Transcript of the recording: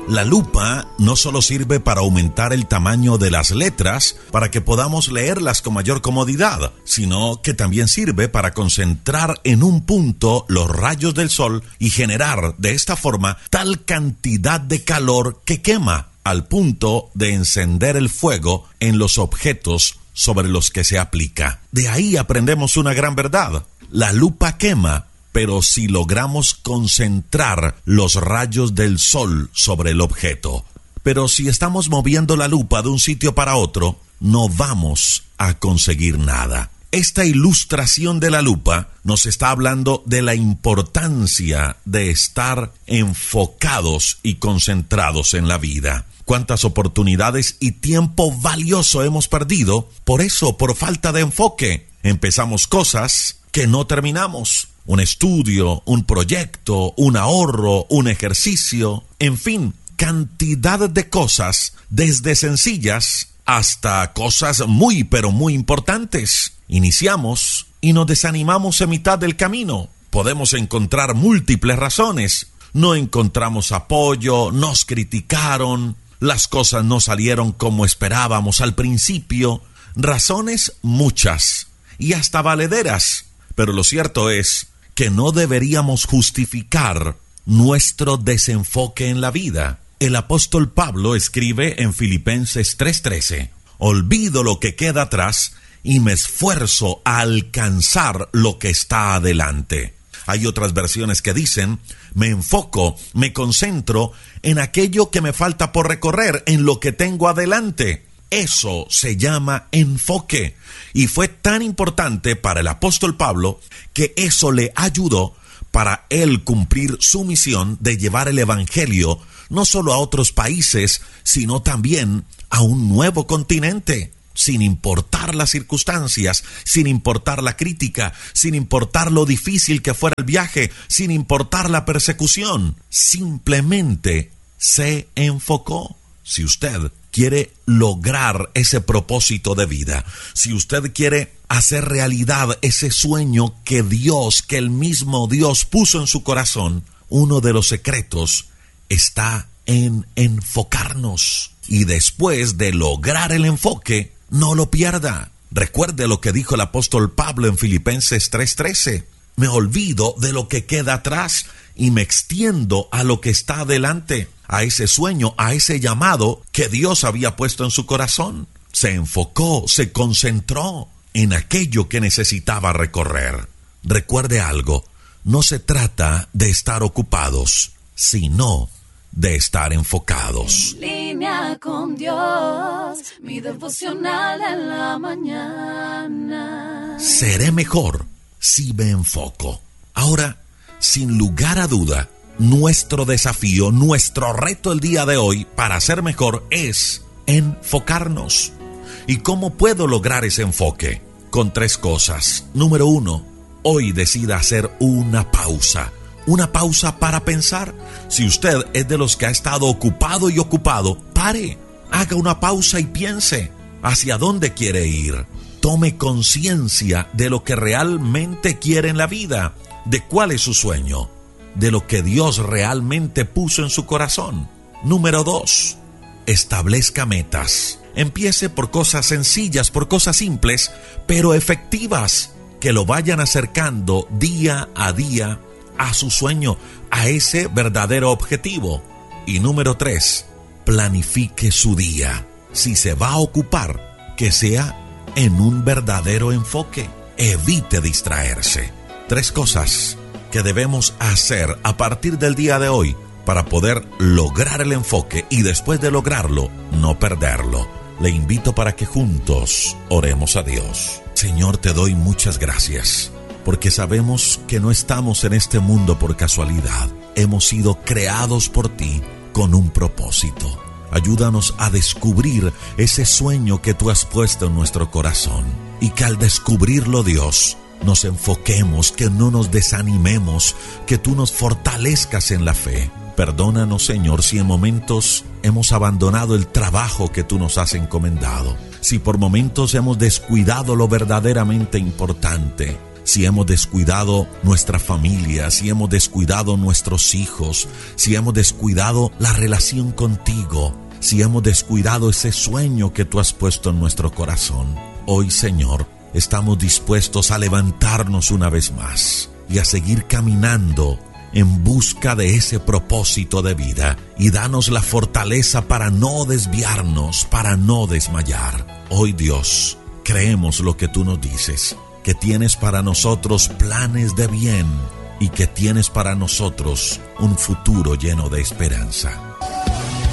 La lupa no solo sirve para aumentar el tamaño de las letras para que podamos leerlas con mayor comodidad, sino que también sirve para concentrar en un punto los rayos del sol y generar de esta forma tal cantidad de calor que quema, al punto de encender el fuego en los objetos sobre los que se aplica. De ahí aprendemos una gran verdad. La lupa quema, pero si logramos concentrar los rayos del sol sobre el objeto. Pero si estamos moviendo la lupa de un sitio para otro, no vamos a conseguir nada. Esta ilustración de la lupa nos está hablando de la importancia de estar enfocados y concentrados en la vida. Cuántas oportunidades y tiempo valioso hemos perdido por eso, por falta de enfoque. Empezamos cosas que no terminamos. Un estudio, un proyecto, un ahorro, un ejercicio, en fin, cantidad de cosas, desde sencillas hasta cosas muy, pero muy importantes. Iniciamos y nos desanimamos en mitad del camino. Podemos encontrar múltiples razones. No encontramos apoyo, nos criticaron, las cosas no salieron como esperábamos al principio. Razones muchas y hasta valederas. Pero lo cierto es que no deberíamos justificar nuestro desenfoque en la vida. El apóstol Pablo escribe en Filipenses 3:13: olvido lo que queda atrás y me esfuerzo a alcanzar lo que está adelante. Hay otras versiones que dicen: me enfoco, me concentro en aquello que me falta por recorrer, en lo que tengo adelante. Eso se llama enfoque. Y fue tan importante para el apóstol Pablo que eso le ayudó para él cumplir su misión de llevar el evangelio no solo a otros países, sino también a un nuevo continente, sin importar las circunstancias, sin importar la crítica, sin importar lo difícil que fuera el viaje, sin importar la persecución. Simplemente se enfocó. Si usted quiere lograr ese propósito de vida, si usted quiere hacer realidad ese sueño que el mismo Dios puso en su corazón, uno de los secretos está en enfocarnos. Y después de lograr el enfoque, no lo pierda. Recuerde lo que dijo el apóstol Pablo en Filipenses 3:13. Me olvido de lo que queda atrás y me extiendo a lo que está adelante, a ese sueño, a ese llamado que Dios había puesto en su corazón. Se enfocó, se concentró en aquello que necesitaba recorrer. Recuerde algo, no se trata de estar ocupados, sino de estar enfocados. En línea con Dios, mi devocional en la mañana. Seré mejor si me enfoco. Ahora, sin lugar a duda, nuestro desafío, nuestro reto el día de hoy para ser mejor es enfocarnos. ¿Y cómo puedo lograr ese enfoque? Con 3 cosas. Número 1, hoy decida hacer una pausa para pensar. Si usted es de los que ha estado ocupado y ocupado, pare, haga una pausa y piense hacia dónde quiere ir. Tome conciencia de lo que realmente quiere en la vida, de cuál es su sueño, de lo que Dios realmente puso en su corazón. Número 2, establezca metas. Empiece por cosas sencillas, por cosas simples, pero efectivas, que lo vayan acercando día a día a su sueño, a ese verdadero objetivo. Y número 3, planifique su día. Si se va a ocupar, que sea en un verdadero enfoque. Evite distraerse. 3 cosas que debemos hacer a partir del día de hoy para poder lograr el enfoque y después de lograrlo, no perderlo. Le invito para que juntos oremos a Dios. Señor, te doy muchas gracias, porque sabemos que no estamos en este mundo por casualidad. Hemos sido creados por ti con un propósito. Ayúdanos a descubrir ese sueño que tú has puesto en nuestro corazón y que al descubrirlo, Dios, nos enfoquemos, que no nos desanimemos, que tú nos fortalezcas en la fe. Perdónanos, Señor, si en momentos hemos abandonado el trabajo que tú nos has encomendado, si por momentos hemos descuidado lo verdaderamente importante, si hemos descuidado nuestra familia, si hemos descuidado nuestros hijos, si hemos descuidado la relación contigo, si hemos descuidado ese sueño que tú has puesto en nuestro corazón. Hoy, Señor, estamos dispuestos a levantarnos una vez más y a seguir caminando en busca de ese propósito de vida, y danos la fortaleza para no desviarnos, para no desmayar. Hoy, Dios, creemos lo que tú nos dices, que tienes para nosotros planes de bien y que tienes para nosotros un futuro lleno de esperanza.